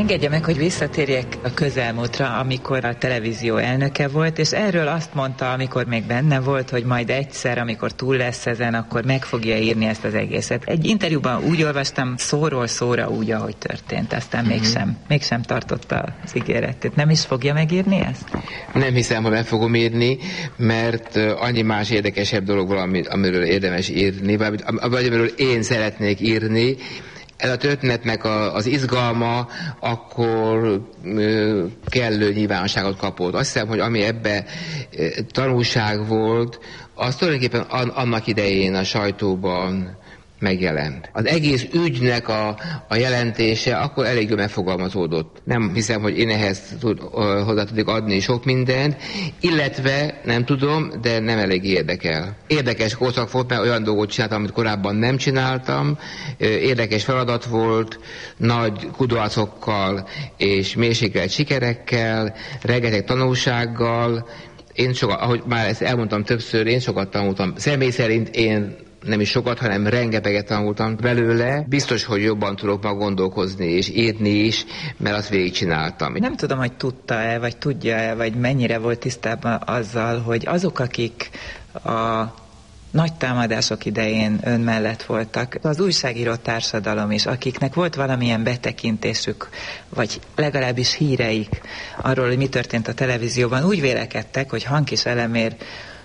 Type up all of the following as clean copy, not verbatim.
Engedje meg, hogy visszatérjek a közelmúltra, amikor a televízió elnöke volt, és erről azt mondta, amikor még benne volt, hogy majd egyszer, amikor túl lesz ezen, akkor meg fogja írni ezt az egészet. Egy interjúban úgy olvastam, szóról szóra úgy, ahogy történt, aztán mégsem tartotta az ígéretét. Nem is fogja megírni ezt? Nem hiszem, hogy meg fogom írni, mert annyi más érdekesebb dolog valami, amiről érdemes írni, vagy amiről én szeretnék írni. Ez a történetnek az izgalma akkor kellő nyilvánosságot kapott. Azt hiszem, hogy ami ebbe tanulság volt, az tulajdonképpen annak idején a sajtóban megjelent. Az egész ügynek a jelentése akkor elég jól megfogalmazódott. Nem hiszem, hogy én ehhez hozzá tudok adni sok mindent, illetve nem tudom, de nem elég érdekel. Érdekes korszak volt, mert olyan dolgot csináltam, amit korábban nem csináltam. Érdekes feladat volt, nagy kudarcokkal és mérsékelt sikerekkel, rengeteg tanulsággal. Én sokat, ahogy már ezt elmondtam többször, én sokat tanultam. Személy szerint én nem is sokat, hanem rengeteget tanultam belőle. Biztos, hogy jobban tudok ma gondolkozni és írni is, mert azt végigcsináltam. Nem tudom, hogy tudta-e, vagy tudja-e, vagy mennyire volt tisztában azzal, hogy azok, akik a nagy támadások idején ön mellett voltak, az újságíró társadalom is, akiknek volt valamilyen betekintésük, vagy legalábbis híreik arról, hogy mi történt a televízióban, úgy vélekedtek, hogy Hankis Elemér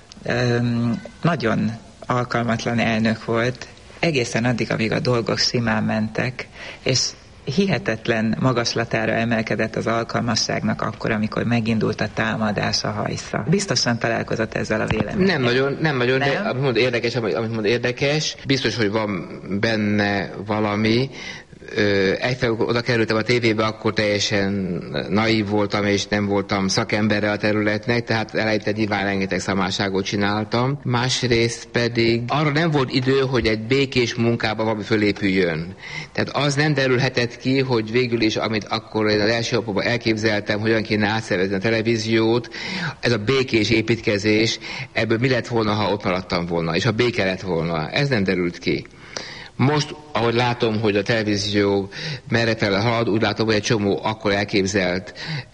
nagyon alkalmatlan elnök volt, egészen addig, amíg a dolgok simán mentek, és hihetetlen magaslatára emelkedett az alkalmasságnak akkor, amikor megindult a támadás, a hajsza. Biztosan találkozott ezzel a véleményen. Nem nagyon, de amit mond érdekes, biztos, hogy van benne valami. Egyfelől oda kerültem a tévébe, akkor teljesen naív voltam, és nem voltam szakemberre a területnek, tehát eleinte nyilván rengeteg szamárságot csináltam. Másrészt pedig arra nem volt idő, hogy egy békés munkában valami fölépüljön. Tehát az nem derülhetett ki, hogy végül is, amit akkor én az első napokban elképzeltem, hogyan kéne átszervezni a televíziót, ez a békés építkezés, ebből mi lett volna, ha ott maradtam volna, és ha béke lett volna. Ez nem derült ki. Most, ahogy látom, hogy a televízió merrefele halad, úgy látom, hogy egy csomó akkor elképzelt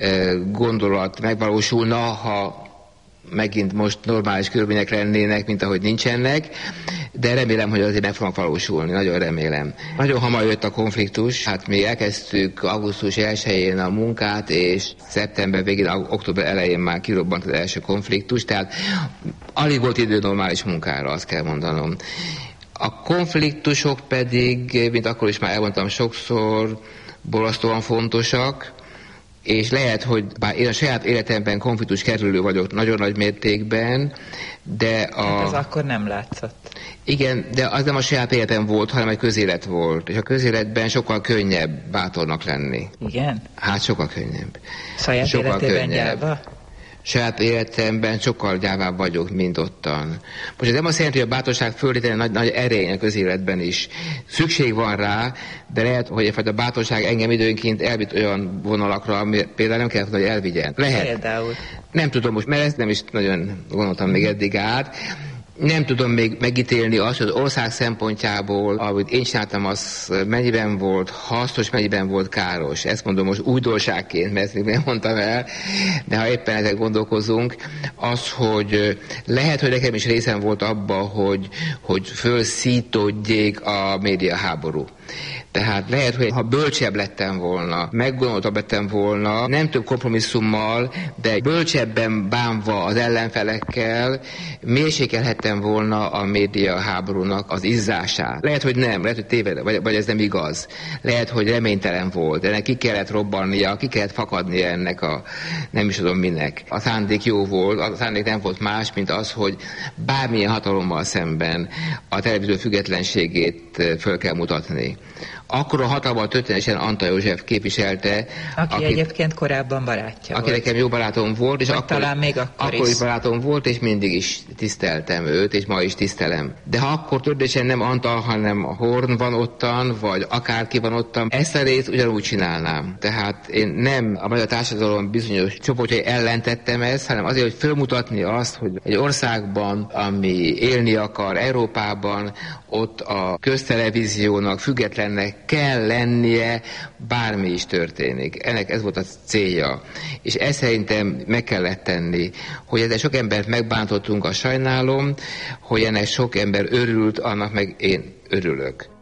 gondolat megvalósulna, ha megint most normális körülmények lennének, mint ahogy nincsenek, de remélem, hogy azért meg fognak valósulni, nagyon remélem. Nagyon hamar jött a konfliktus, hát mi elkezdtük augusztus 1-én a munkát, és szeptember végén, október elején már kirobbant az első konfliktus, tehát alig volt idő normális munkára, azt kell mondanom. A konfliktusok pedig, mint akkor is már elmondtam sokszor, borzasztóan fontosak, és lehet, hogy bár én a saját életemben konfliktus kerülő vagyok nagyon nagy mértékben, de Hát az akkor nem látszott. Igen, de az nem a saját életem volt, hanem egy közélet volt. És a közéletben sokkal könnyebb bátornak lenni. Igen? Hát sokkal könnyebb. Saját sokkal életében gyáva? Saját életemben sokkal gyávább vagyok, mint ottan. Most ez nem azt jelenti, hogy a bátorság föltétlenül nagy erény a közéletben is. Szükség van rá, de lehet, hogy egyfajta bátorság engem időnként elvitt olyan vonalakra, ami például nem kellett, hogy elvigyen. Lehet. Például. Nem tudom most, mert ezt nem is nagyon gondoltam még eddig át. Nem tudom még megítélni azt, hogy az ország szempontjából, ahogy én csináltam, az mennyiben volt hasznos, mennyiben volt káros. Ezt mondom most újdonságként, mert ezt még nem mondtam el, de ha éppen ezek gondolkozunk, az, hogy lehet, hogy nekem is részem volt abba, hogy fölszítódjék a médiaháború. Tehát lehet, hogy ha bölcsebb lettem volna, meggondoltabb lettem volna, nem több kompromisszummal, de bölcsebben bánva az ellenfelekkel, mérsékelhettem volna a média háborúnak az izzását. Lehet, hogy nem, lehet, hogy téved, vagy ez nem igaz. Lehet, hogy reménytelen volt, ennek ki kellett robbannia, ki kellett fakadnia ennek a nem is tudom minek. A szándék jó volt, a szándék nem volt más, mint az, hogy bármilyen hatalommal szemben a televízió függetlenségét föl kell mutatni. Akkor a hatalmat történetesen Antal József képviselte. Aki egyébként korábban barátja aki volt. Nekem jó barátom volt, és talán még akkor is barátom volt, és mindig is tiszteltem őt, és ma is tisztelem. De ha akkor történetesen nem Antal, hanem a Horn van ottan, vagy akárki van ottan, ezt a részt ugyanúgy csinálnám. Tehát én nem a magyar társadalom bizonyos csoportjai ellen tettem ezt, hanem azért, hogy fölmutatni azt, hogy egy országban, ami élni akar, Európában, ott a köztelevíziónak, függetlennek kell lennie, bármi is történik. Ennek ez volt a célja. És ezt szerintem meg kellett tenni, hogy ezzel sok embert megbántottunk, a sajnálom, hogy ennek sok ember örült, annak meg én örülök.